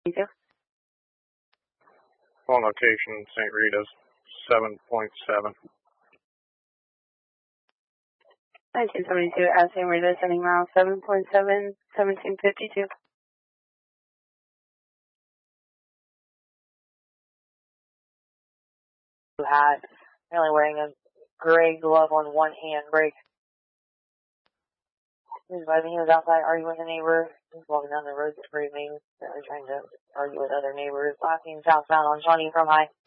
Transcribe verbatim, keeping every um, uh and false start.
You. Phone location, Saint Rita's, seven point seven. nineteen seventy-two at Saint Rita, sending around seven point seven, seventeen fifty-two. Who had apparently wearing a gray glove on one hand brake. He was driving, he was outside arguing with a neighbor. He was walking down the road to Great Main, apparently trying to argue with other neighbors. Last name southbound on Shawnee from High.